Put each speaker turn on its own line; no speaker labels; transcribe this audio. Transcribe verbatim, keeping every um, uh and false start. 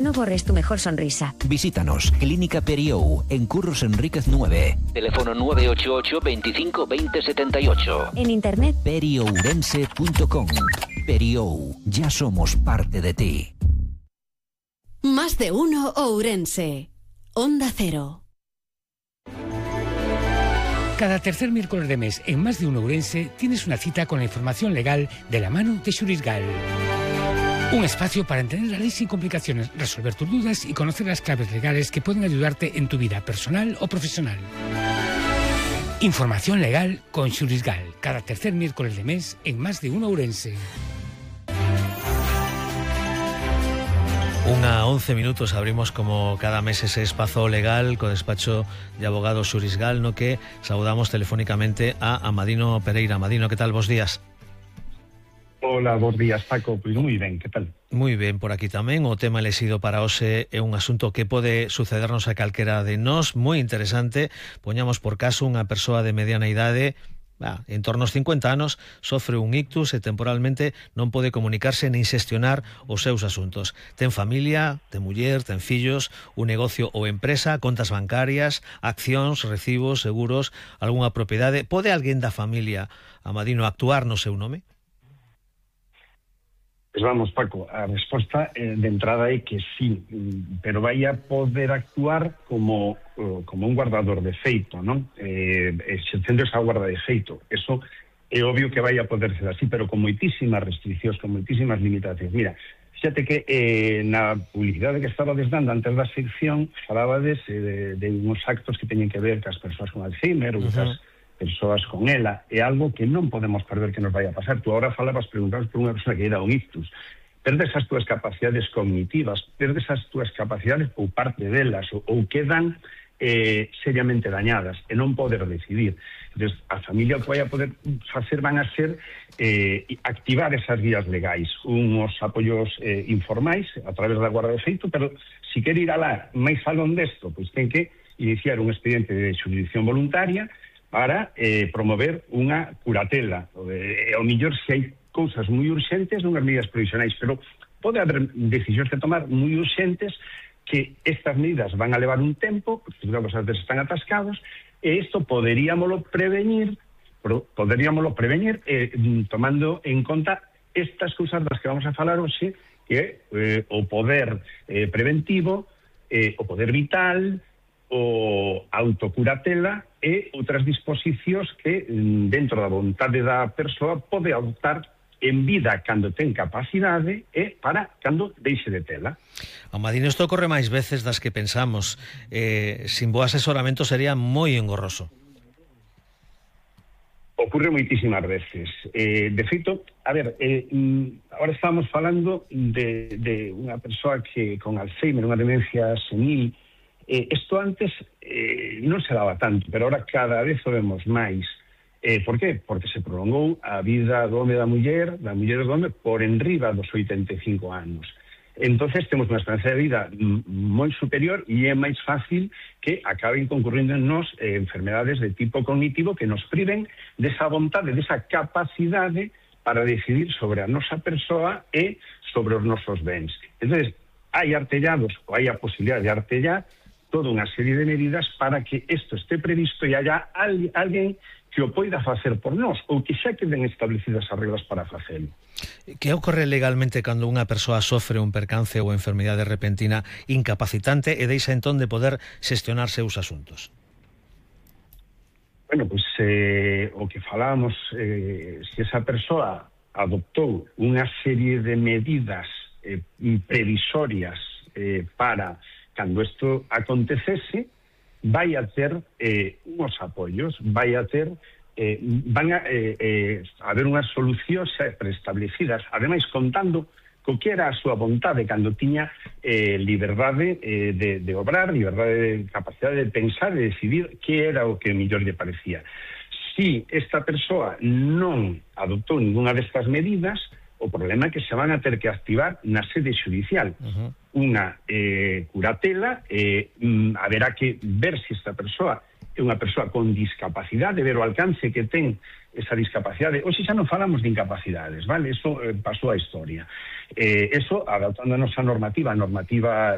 no borres tu mejor sonrisa.
Visítanos, Clínica Periou, en Curros Enríquez nueve. Teléfono nueve ocho ocho, veinticinco, veinte, setenta y ocho.
En internet,
periourense punto com. Periou, ya somos parte de ti.
Más de uno Ourense. Onda Cero.
Cada tercer miércoles de mes en Más de uno Ourense tienes una cita con la información legal de la mano de Xurisgal. Un espacio para entender la ley sin complicaciones, resolver tus dudas y conocer las claves legales que pueden ayudarte en tu vida personal o profesional. Información legal con Xurisgal, cada tercer miércoles de mes en Más de uno Ourense.
Unha once minutos abrimos como cada mes ese espazo legal co despacho de abogado Xurisgal, no que saudamos telefónicamente a Amadino Pereira. Amadino, que tal? Bos días.
Hola, bos días, Paco. Pois moi ben, que tal?
Moi ben, por aquí tamén. O tema elexido para hoxe é un asunto que pode sucedernos a calquera de nós, moi interesante. Poñamos por caso unha persoa de mediana idade, Ah, en torno aos cincuenta anos, sofre un ictus e temporalmente non pode comunicarse nin xestionar os seus asuntos. Ten familia, ten muller, ten fillos, un negocio ou empresa, contas bancarias, accións, recibos, seguros, algunha propiedade. Pode alguén da familia, Amadino, actuar no seu nome?
Pues vamos, Paco, a resposta eh, de entrada é que sí, pero vai a poder actuar como, como un guardador de feito, non? Eh, exercendo esa guarda de feito. Eso é obvio que vai a poder ser así, pero con moitísimas restriccións, con moitísimas limitacións. Mira, fíjate que eh, na publicidade que estaba desdando antes da sección, falabades eh, de, de uns actos que teñen que ver cas persoas con Alzheimer ou cas persoas con ela, é algo que non podemos perder que nos vai a pasar. Tú agora falabas, preguntabas por unha persona que era un ictus. Perdes as túas capacidades cognitivas, perdes as túas capacidades ou parte delas, ou, ou quedan eh, seriamente dañadas, e non poder decidir. Entón, a familia o que vai a poder facer van a ser eh, activar esas vías legais, uns apoios eh, informais a través da guarda de feito, pero si quer ir alá máis alón desto, pois ten que iniciar un expediente de xurisdicción voluntaria para eh, promover unha curatela. E, ao mellor, se hai cousas moi urxentes, unhas medidas provisionais, pero pode haber decisións que tomar moi urxentes que estas medidas van a levar un tempo, porque as veces están atascados, e isto poderíamolo prevenir, poderíamolo prevenir eh, tomando en conta estas cousas das que vamos a falar hoxe, que é eh, o poder eh, preventivo, eh, o poder vital, o autocuratela e outras disposicións que dentro da vontade da persoa pode adoptar en vida cando ten capacidade e para cando deixe de tela.
Amadino, isto ocorre máis veces das que pensamos. Eh, sin bo asesoramento sería moi engorroso.
Ocurre moitísimas veces. Eh, de feito, a ver, eh, agora estamos falando de, de unha persoa que con Alzheimer, unha demencia senil. Eh, isto antes eh, non se daba tanto, pero ahora cada vez o vemos máis. Eh, por qué? Porque se prolongou a vida do home da muller, da muller do home, por enriba dos oitenta e cinco anos. Entonces temos unha esperanza de vida moi superior e é máis fácil que acaben concurrindo en nós eh, enfermedades de tipo cognitivo que nos priven desa vontade, desa capacidade para decidir sobre a nosa persoa e sobre os nosos bens. Entonces, hai artellados ou hai a posibilidade de artellar toda unha serie de medidas para que isto este previsto e haya al, alguén que o poida facer por nós ou que xa queden establecidas as reglas para facelo.
Que ocorre legalmente cando unha persoa sofre un percance ou enfermidade repentina incapacitante e deixa entón de poder xestionar seus asuntos?
Bueno, pois pues, eh, o que falábamos, eh, se esa persoa adoptou unha serie de medidas eh, previsorias eh, para cando isto acontecese, vai a ter eh, uns apoios, vai a ter, eh, van a eh, eh, haber unhas solucións preestablecidas, ademais contando co que era a súa vontade cando tiña eh, liberdade eh, de, de obrar, liberdade de capacidade de pensar, de decidir que era o que mellor lle parecía. Si esta persoa non adoptou ninguna destas medidas, o problema é que se van a ter que activar na sede xudicial. Uh-huh. Unha eh, curatela, eh, mm, haberá que ver se esta persoa é unha persoa con discapacidade, ver o alcance que ten esa discapacidade. Hoxe xa non falamos de incapacidades, vale? Eso eh, pasou a historia. Eh, eso, adaptando a nosa normativa, a normativa